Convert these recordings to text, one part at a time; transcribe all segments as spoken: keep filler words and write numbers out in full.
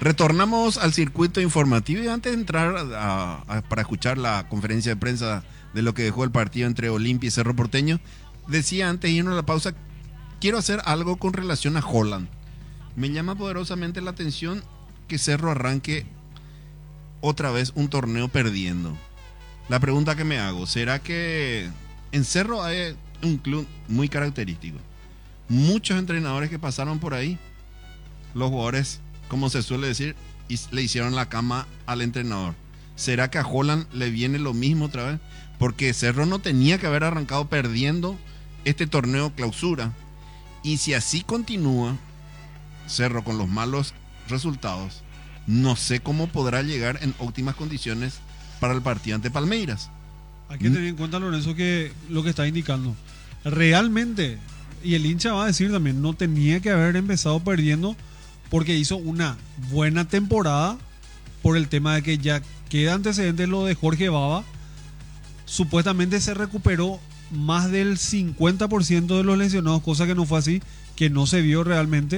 Retornamos al circuito informativo y antes de entrar a, a, para escuchar la conferencia de prensa de lo que dejó el partido entre Olimpia y Cerro Porteño, decía antes de irnos a la pausa, quiero hacer algo con relación a Holland. Me llama poderosamente la atención que Cerro arranque otra vez un torneo perdiendo. La pregunta que me hago, ¿será que en Cerro hay un club muy característico? Muchos entrenadores que pasaron por ahí, los jugadores, como se suele decir, le hicieron la cama al entrenador. ¿Será que a Holland le viene lo mismo otra vez? Porque Cerro no tenía que haber arrancado perdiendo este torneo clausura. Y si así continúa Cerro con los malos resultados, no sé cómo podrá llegar en óptimas condiciones para el partido ante Palmeiras. Hay que tener en cuenta, Lorenzo, que lo que está indicando realmente, y el hincha va a decir también, no tenía que haber empezado perdiendo porque hizo una buena temporada por el tema de que ya queda antecedente lo de Jorge Baba. Supuestamente se recuperó más del cincuenta por ciento de los lesionados, cosa que no fue así, que no se vio realmente.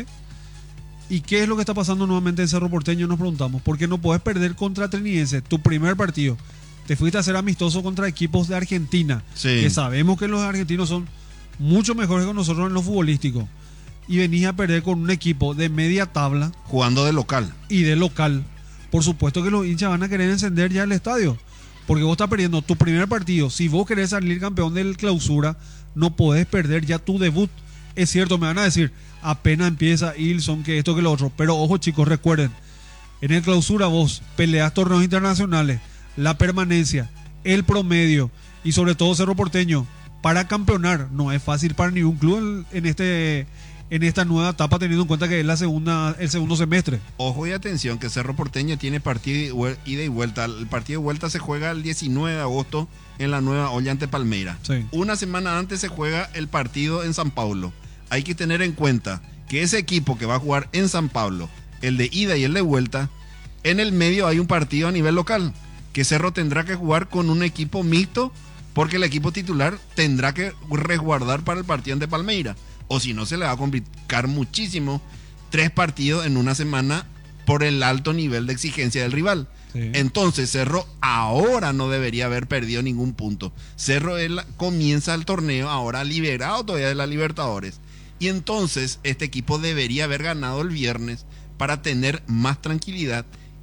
¿Y qué es lo que está pasando nuevamente en Cerro Porteño? Nos preguntamos. ¿Por qué no podés perder contra Trinidense tu primer partido? Te fuiste a hacer amistoso contra equipos de Argentina, sí, que sabemos que los argentinos son mucho mejores que nosotros en lo futbolístico, y venís a perder con un equipo de media tabla, jugando de local y de local. Por supuesto que los hinchas van a querer encender ya el estadio, porque vos estás perdiendo tu primer partido. Si vos querés salir campeón del clausura, no podés perder ya tu debut. Es cierto, me van a decir, apenas empieza Ilson, que esto que lo otro, pero ojo chicos, recuerden, en el clausura vos peleas torneos internacionales, la permanencia, el promedio, y sobre todo Cerro Porteño, para campeonar no es fácil para ningún club en este en esta nueva etapa, teniendo en cuenta que es la segunda el segundo semestre. Ojo y atención que Cerro Porteño tiene partido ida y vuelta. El partido de vuelta se juega el diecinueve de agosto en la Nueva Olla ante Palmeiras. Sí. Una semana antes se juega el partido en San Pablo. Hay que tener en cuenta que ese equipo que va a jugar en San Pablo, el de ida y el de vuelta, en el medio hay un partido a nivel local, que Cerro tendrá que jugar con un equipo mixto, porque el equipo titular tendrá que resguardar para el partido ante Palmeiras. O si no, se le va a complicar muchísimo tres partidos en una semana por el alto nivel de exigencia del rival. Sí. Entonces Cerro ahora no debería haber perdido ningún punto. Cerro él, comienza el torneo ahora liberado todavía de la Libertadores. Y entonces este equipo debería haber ganado el viernes para tener más tranquilidad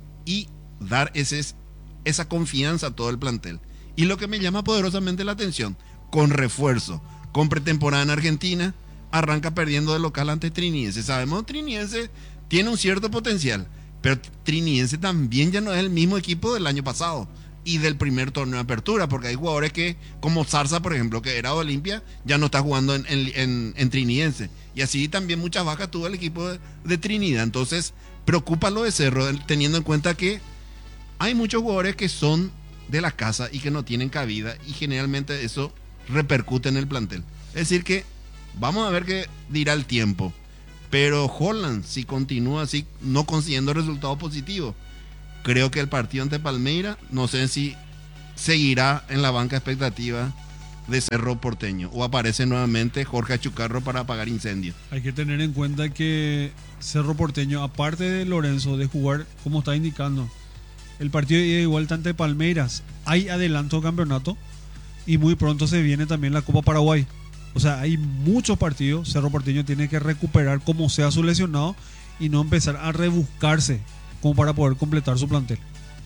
y dar ese, esa confianza a todo el plantel. Y lo que me llama poderosamente la atención, con refuerzo, con pretemporada en Argentina, arranca perdiendo de local ante Trinidense. Sabemos que Trinidense tiene un cierto potencial, pero Trinidense también ya no es el mismo equipo del año pasado y del primer torneo de apertura, porque hay jugadores que, como Zarza, por ejemplo, que era de Olimpia, ya no está jugando en, en, en, en Trinidense. Y así también muchas bajas tuvo el equipo de, de Trinidad. Entonces, preocupa lo de Cerro, teniendo en cuenta que hay muchos jugadores que son de la casa y que no tienen cabida, y generalmente eso repercute en el plantel. Es decir que vamos a ver qué dirá el tiempo. Pero Holland, si continúa así, no consiguiendo resultados positivos, creo que el partido ante Palmeiras, no sé si seguirá en la banca expectativa de Cerro Porteño o aparece nuevamente Jorge Achucarro para apagar incendios. Hay que tener en cuenta que Cerro Porteño, aparte de Lorenzo, de jugar, como está indicando, el partido de ida y vuelta ante Palmeiras, hay adelanto campeonato y muy pronto se viene también la Copa Paraguay. O sea, hay muchos partidos. Cerro Porteño tiene que recuperar como sea su lesionado y no empezar a rebuscarse como para poder completar su plantel.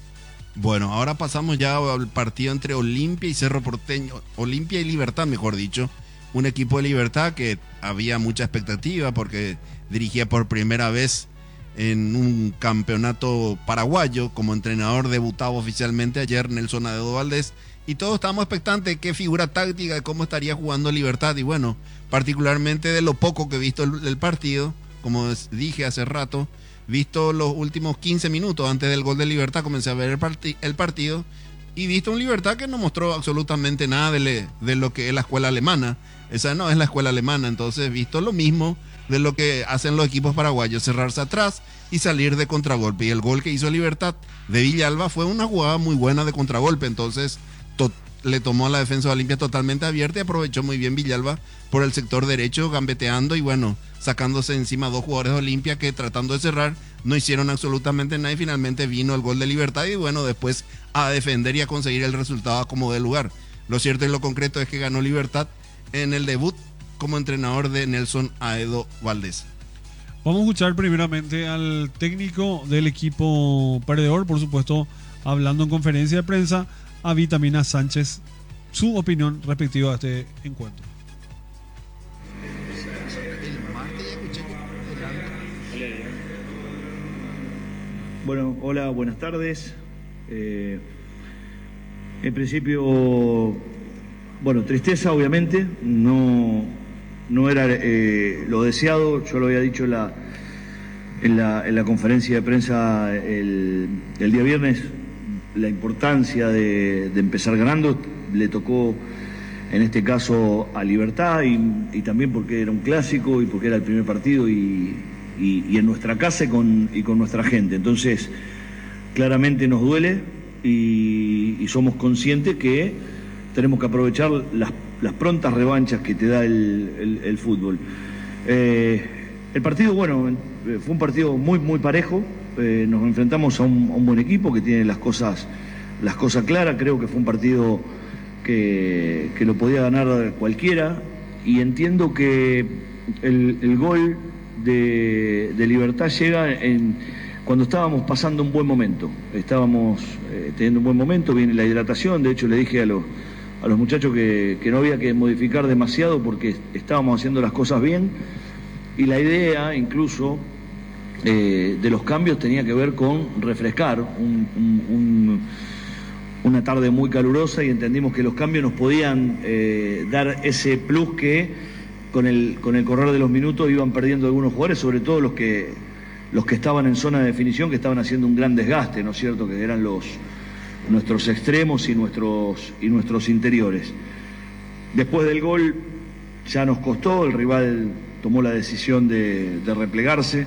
Bueno, ahora pasamos ya al partido entre Olimpia y Cerro Porteño. Olimpia y Libertad, mejor dicho. Un equipo de Libertad que había mucha expectativa porque dirigía por primera vez en un campeonato paraguayo. Como entrenador debutaba oficialmente ayer Nelson Adedo Valdés. Y todos estábamos expectantes de qué figura táctica, de cómo estaría jugando Libertad. Y bueno, particularmente de lo poco que he visto el, el partido, como dije hace rato, visto los últimos quince minutos antes del gol de Libertad, comencé a ver el, part el partido y visto un Libertad que no mostró absolutamente nada de, le de lo que es la escuela alemana. Esa no es la escuela alemana, entonces visto lo mismo de lo que hacen los equipos paraguayos, cerrarse atrás y salir de contragolpe. Y el gol que hizo Libertad de Villalba fue una jugada muy buena de contragolpe, entonces to le tomó a la defensa de Olimpia totalmente abierta y aprovechó muy bien Villalba por el sector derecho, gambeteando y bueno, sacándose encima dos jugadores de Olimpia que tratando de cerrar, no hicieron absolutamente nada y finalmente vino el gol de Libertad y bueno, después a defender y a conseguir el resultado a como de lugar. Lo cierto y lo concreto es que ganó Libertad en el debut como entrenador de Nelson Aedo Valdés. Vamos a escuchar primeramente al técnico del equipo perdedor, por supuesto, hablando en conferencia de prensa, a Vitamina Sánchez, su opinión respectiva a este encuentro. Bueno, hola, buenas tardes. Eh, en principio, bueno, tristeza obviamente, no, no era eh, lo deseado, yo lo había dicho en la, en la, en la conferencia de prensa el, el día viernes, la importancia de, de empezar ganando, le tocó en este caso a Libertad y, y también porque era un clásico y porque era el primer partido y, y, y en nuestra casa y con, y con nuestra gente. Entonces, claramente nos duele y, y somos conscientes que tenemos que aprovechar las, las prontas revanchas que te da el, el, el fútbol. Eh, el partido, bueno, fue un partido muy, muy parejo. Eh, nos enfrentamos a un, a un buen equipo que tiene las cosas, las cosas claras. Creo que fue un partido que, que lo podía ganar cualquiera y entiendo que el, el gol de, de Libertad llega en, cuando estábamos pasando un buen momento. Estábamos eh, teniendo un buen momento, viene la hidratación. De hecho, le dije a los, a los muchachos que, que no había que modificar demasiado porque estábamos haciendo las cosas bien y la idea incluso Eh, de los cambios tenía que ver con refrescar un, un, un, una tarde muy calurosa y entendimos que los cambios nos podían eh, dar ese plus que con el, con el correr de los minutos iban perdiendo algunos jugadores, sobre todo los que, los que estaban en zona de definición, que estaban haciendo un gran desgaste, ¿no es cierto?, que eran los, nuestros extremos y nuestros, y nuestros interiores. Después del gol ya nos costó, el rival tomó la decisión de, de replegarse.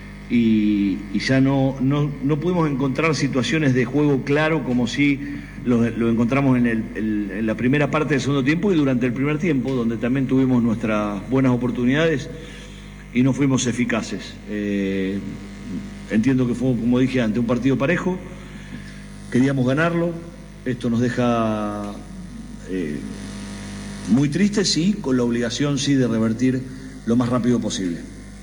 Y, y ya no, no, no pudimos encontrar situaciones de juego claro como si lo, lo encontramos en, el, el, en la primera parte del segundo tiempo y durante el primer tiempo, donde también tuvimos nuestras buenas oportunidades y no fuimos eficaces. Eh, entiendo que fue, como dije antes, un partido parejo, queríamos ganarlo, esto nos deja eh, muy tristes y con la obligación sí de revertir lo más rápido posible.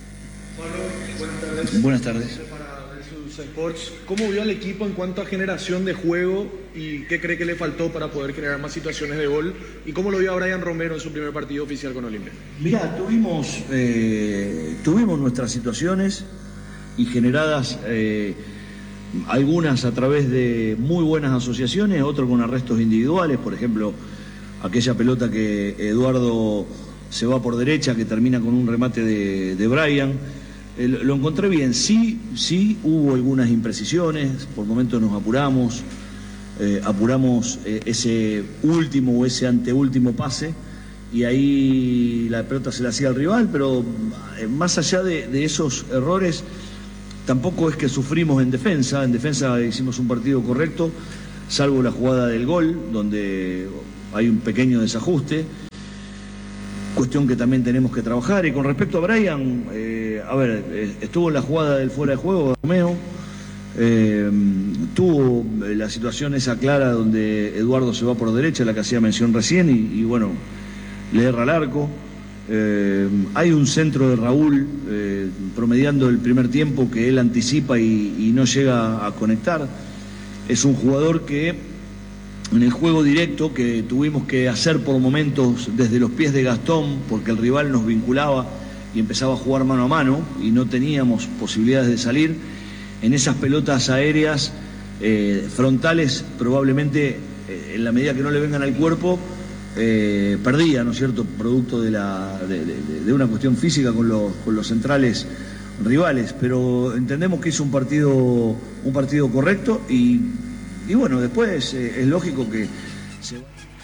Buenas tardes. Para Versus Sports, ¿cómo vio al equipo en cuanto a generación de juego y qué cree que le faltó para poder crear más situaciones de gol? ¿Y cómo lo vio a Brian Romero en su primer partido oficial con Olimpia? Mirá, tuvimos, eh, tuvimos nuestras situaciones y generadas eh, algunas a través de muy buenas asociaciones, otras con arrestos individuales, por ejemplo, aquella pelota que Eduardo se va por derecha, que termina con un remate de, de Brian. Eh, lo encontré bien, sí, sí hubo algunas imprecisiones, por momentos nos apuramos, eh, apuramos eh, ese último o ese anteúltimo pase y ahí la pelota se la hacía al rival, pero eh, más allá de, de esos errores, tampoco es que sufrimos en defensa, en defensa hicimos un partido correcto, salvo la jugada del gol, donde hay un pequeño desajuste. Cuestión que también tenemos que trabajar. Y con respecto a Brian, eh, a ver, eh, estuvo en la jugada del fuera de juego de Romeo, eh, tuvo la situación esa clara donde Eduardo se va por derecha, la que hacía mención recién, y, y bueno, le erra al arco. Eh, hay un centro de Raúl eh, promediando el primer tiempo que él anticipa y, y no llega a conectar. Es un jugador que en el juego directo que tuvimos que hacer por momentos desde los pies de Gastón, porque el rival nos vinculaba y empezaba a jugar mano a mano y no teníamos posibilidades de salir, en esas pelotas aéreas eh, frontales probablemente eh, en la medida que no le vengan al cuerpo eh, perdía, ¿no es cierto?, producto de, la, de, de, de una cuestión física con los, con los centrales rivales, pero entendemos que hizo un partido, un partido correcto y Y bueno, después eh, es lógico que se...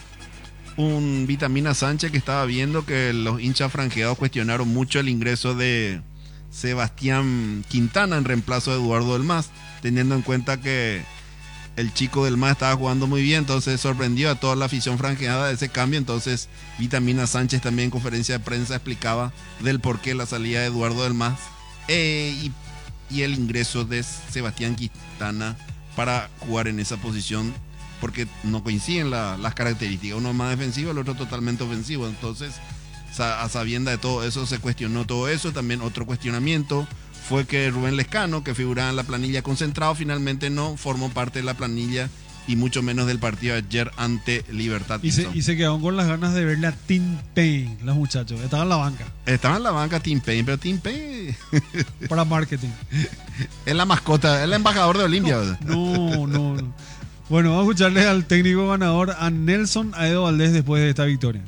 Un Vitamina Sánchez que estaba viendo que los hinchas franjeados cuestionaron mucho el ingreso de Sebastián Quintana en reemplazo de Eduardo del Mas, teniendo en cuenta que el chico del Mas estaba jugando muy bien, entonces sorprendió a toda la afición franjeada de ese cambio. Entonces Vitamina Sánchez también en conferencia de prensa explicaba del por qué la salida de Eduardo del Mas. Eh, y y el ingreso de Sebastián Quintana para jugar en esa posición, porque no coinciden la, las características. Uno es más defensivo, el otro totalmente ofensivo. Entonces, a sabienda de todo eso, se cuestionó todo eso. También otro cuestionamiento fue que Rubén Lescano, que figuraba en la planilla concentrado, finalmente no formó parte de la planilla y mucho menos del partido de ayer ante Libertad. Y se, y se quedaron con las ganas de verle a Tim Payne, los muchachos. Estaban en la banca. Estaban en la banca Tim Payne, pero Tim Payne para marketing. Es la mascota, es el embajador de Olimpia. No, no, no, no. Bueno, vamos a escucharle al técnico ganador, a Nelson Aedo Valdés, después de esta victoria.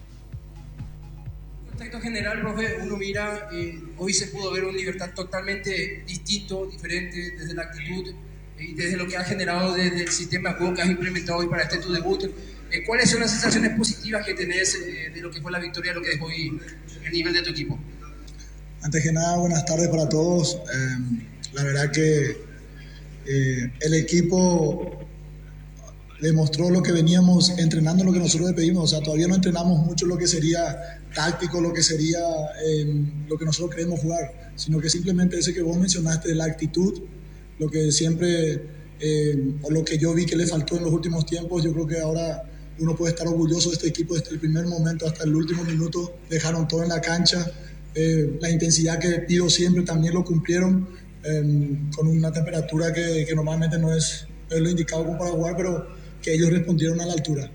En contexto general, profe, uno mira, eh, hoy se pudo ver un Libertad totalmente distinto, diferente, desde la actitud y desde lo que ha generado desde el sistema de juego que has implementado hoy para este tu debut. Eh, ¿Cuáles son las sensaciones positivas que tenés eh, de lo que fue la victoria, lo que dejó hoy el nivel de tu equipo? Antes que nada, buenas tardes para todos. Eh, la verdad que eh, el equipo demostró lo que veníamos entrenando, lo que nosotros le pedimos. O sea, todavía no entrenamos mucho lo que sería táctico, lo que sería eh, lo que nosotros queremos jugar, sino que simplemente ese que vos mencionaste, la actitud, lo que siempre, eh, o lo que yo vi que le faltó en los últimos tiempos. Yo creo que ahora uno puede estar orgulloso de este equipo desde el primer momento hasta el último minuto. Dejaron todo en la cancha, eh, la intensidad que pido siempre también lo cumplieron, eh, con una temperatura que, que normalmente no es, es lo indicado como para jugar, pero que ellos respondieron a la altura.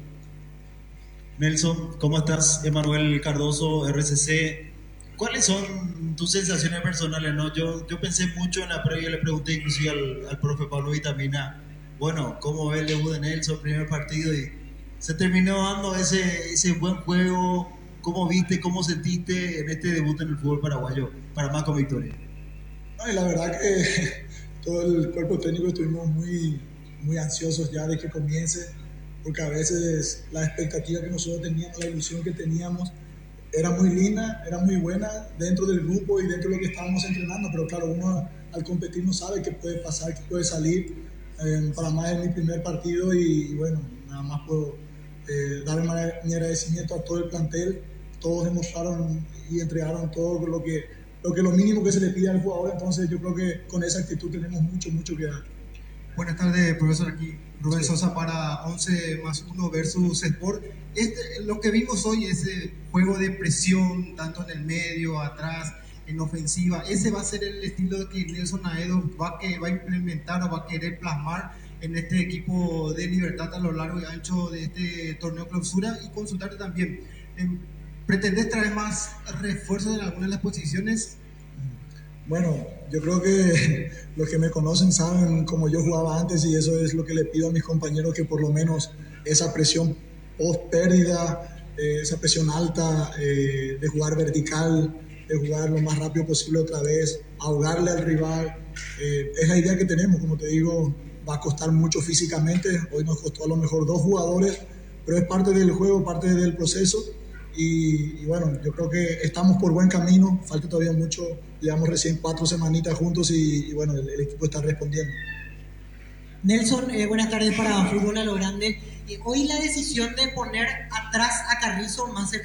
Nelson, ¿cómo estás? Emanuel Cardoso, R C C. ¿Cuáles son tus sensaciones personales? ¿No? Yo, yo pensé mucho en la previa, le pregunté inclusive al, al profe Pablo Vitamina, bueno, ¿cómo ve el debut de Nelson, primer partido? Y se terminó dando ese, ese buen juego. ¿Cómo viste, cómo sentiste en este debut en el fútbol paraguayo para más con victoria? No, y la verdad que todo el cuerpo técnico estuvimos muy, muy ansiosos ya de que comience, porque a veces la expectativa que nosotros teníamos, la ilusión que teníamos, era muy linda, era muy buena dentro del grupo y dentro de lo que estábamos entrenando, pero claro, uno al competir no sabe qué puede pasar, qué puede salir. Eh, para más es mi primer partido y, y bueno, nada más puedo eh, dar mi agradecimiento a todo el plantel. Todos demostraron y entregaron todo lo que, lo que lo mínimo que se le pide al jugador, entonces yo creo que con esa actitud tenemos mucho, mucho que dar. Buenas tardes, profesor. Aquí Rubén Sosa para once más uno versus Sport. Este, lo que vimos hoy, ese juego de presión, tanto en el medio, atrás, en ofensiva, ese va a ser el estilo que Nelson Aedo va, que, va a implementar o va a querer plasmar en este equipo de Libertad a lo largo y ancho de este torneo clausura. Y consultarte también, ¿pretendés traer más refuerzos en algunas de las posiciones? Bueno, yo creo que los que me conocen saben cómo yo jugaba antes y eso es lo que le pido a mis compañeros, que por lo menos esa presión post pérdida, eh, esa presión alta, eh, de jugar vertical, de jugar lo más rápido posible otra vez, ahogarle al rival, eh, es la idea que tenemos. Como te digo, va a costar mucho físicamente, hoy nos costó a lo mejor dos jugadores, pero es parte del juego, parte del proceso. Y, y bueno, yo creo que estamos por buen camino, falta todavía mucho, llevamos recién cuatro semanitas juntos y, y bueno, el, el equipo está respondiendo. Nelson, eh, buenas tardes para Fútbol a lo Grande. Eh, hoy la decisión de poner atrás a Carrizo más cerca